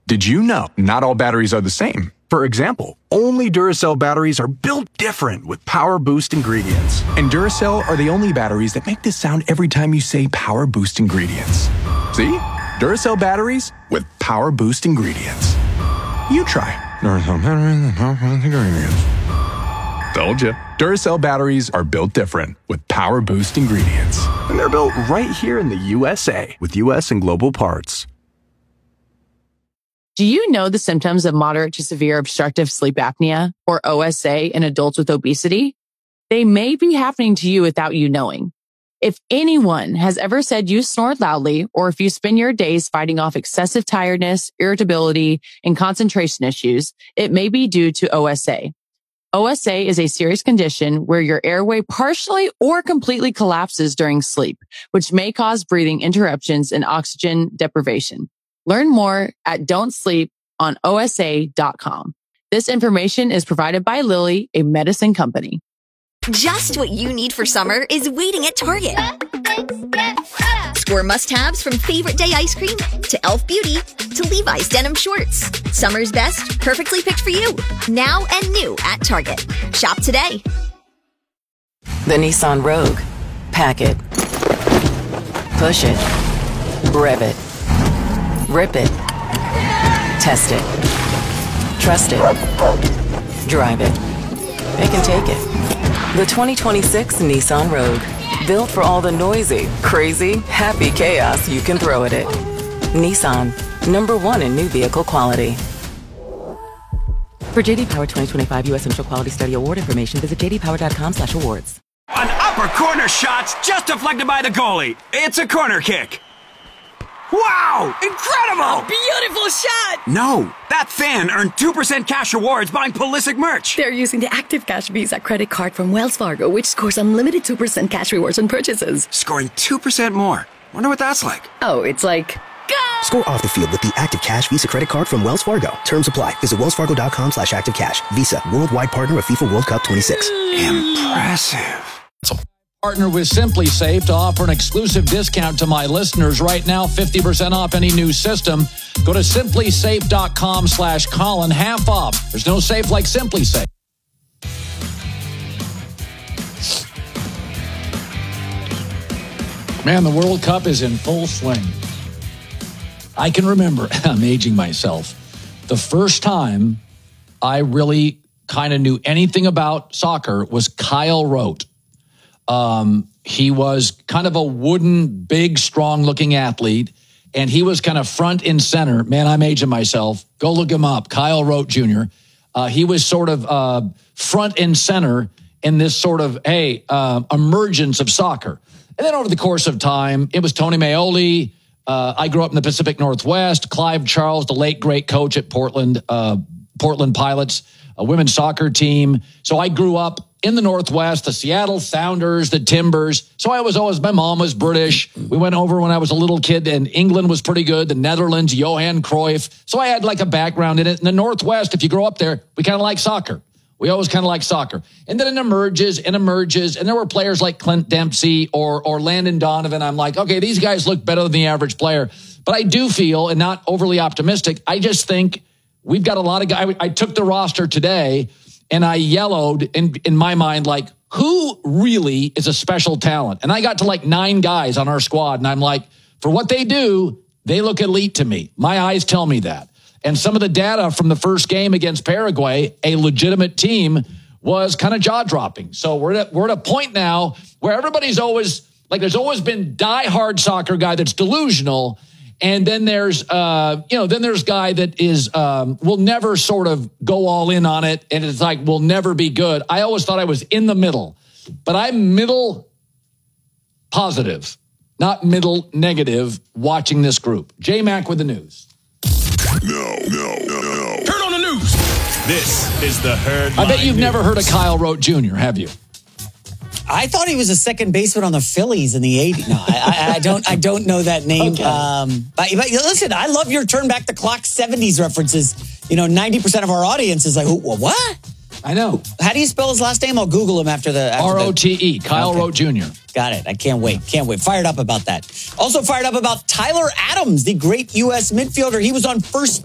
Did you know not all batteries are the same? For example, only Duracell batteries are built different with Power Boost ingredients. And Duracell are the only batteries that make this sound every time you say Power Boost ingredients. See? Duracell batteries with Power Boost ingredients. You try. Duracell batteries with Power Boost ingredients. Told you. Duracell batteries are built different with Power Boost ingredients. And they're built right here in the USA with US and global parts. Do you know the symptoms of moderate to severe obstructive sleep apnea, or OSA, in adults with obesity? They may be happening to you without you knowing. If anyone has ever said you snore loudly, or if you spend your days fighting off excessive tiredness, irritability, and concentration issues, it may be due to OSA. OSA is a serious condition where your airway partially or completely collapses during sleep, which may cause breathing interruptions and oxygen deprivation. Learn more at don'tsleeponosa.com. This information is provided by Lilly, a medicine company. Just what you need for summer is waiting at Target. Score must-haves from favorite day ice cream to e.l.f. Beauty to Levi's denim shorts. Summer's best, perfectly picked for you. Now and new at Target. Shop today. The Nissan Rogue. Pack it. Push it. Rev it. Rip it. Test it. Trust it. Drive it. It can take it. The 2026 Nissan Rogue. Built for all the noisy, crazy, happy chaos you can throw at it. Nissan. #1 in new vehicle quality. For JD Power 2025 U.S. Initial Quality Study Award information, visit jdpower.com/awards. An upper corner shot's just deflected by the goalie. It's a corner kick. Wow! Incredible! A beautiful shot! No, that fan earned 2% cash rewards buying Pulisic merch. They're using the Active Cash Visa credit card from Wells Fargo, which scores unlimited 2% cash rewards on purchases. Scoring 2% more. Wonder what that's like. Oh, it's like... Go! Score off the field with the Active Cash Visa credit card from Wells Fargo. Terms apply. Visit wellsfargo.com/activecash. Visa, worldwide partner of FIFA World Cup 26. Impressive. Partner with Simply Safe to offer an exclusive discount to my listeners right now, 50% off any new system. Go to simplysafe.com/Colin, half off. There's no safe like Simply Safe. Man, the World Cup is in full swing. I can remember, I'm aging myself, the first time I really kind of knew anything about soccer was Kyle Rote. He was kind of a wooden, big, strong-looking athlete, and he was kind of front and center. Man, I'm aging myself. Go look him up, Kyle Rote Jr. He was sort of front and center in this sort of, emergence of soccer. And then over the course of time, it was Tony Meoli. I grew up in the Pacific Northwest. Clive Charles, the late, great coach at Portland Pilots, a women's soccer team. So I grew up in the Northwest, the Seattle Sounders, the Timbers. So my mom was British. We went over when I was a little kid, and England was pretty good. The Netherlands, Johan Cruyff. So I had like a background in it. In the Northwest, if you grow up there, we kind of like soccer. We always kind of like soccer. And then it emerges. And there were players like Clint Dempsey or Landon Donovan. I'm like, okay, these guys look better than the average player. But I do feel, and not overly optimistic, I just think we've got a lot of guys. I took the roster today, and I yellowed in my mind, like, who really is a special talent? And I got to like 9 guys on our squad, and I'm like, for what they do, they look elite to me. My eyes tell me that. And some of the data from the first game against Paraguay, a legitimate team, was kind of jaw-dropping. So we're at a point now where everybody's always, like, there's always been diehard soccer guy that's delusional, and then there's guy that is will never sort of go all in on it, and it's like will never be good. I always thought I was in the middle, but I'm middle positive, not middle negative. Watching this group, J-Mac with the news. No. Heard on the news. This is the Herd. I bet you've never heard of Kyle Rote Jr., have you? I thought he was a second baseman on the Phillies in the 80s. No, I don't know that name. Okay. But listen, I love your turn back the clock 70s references. 90% of our audience is like, what? I know. How do you spell his last name? I'll Google him after the... R-O-T-E, Kyle Rote Jr. Got it. I can't wait. Fired up about that. Also fired up about Tyler Adams, the great U.S. midfielder. He was on first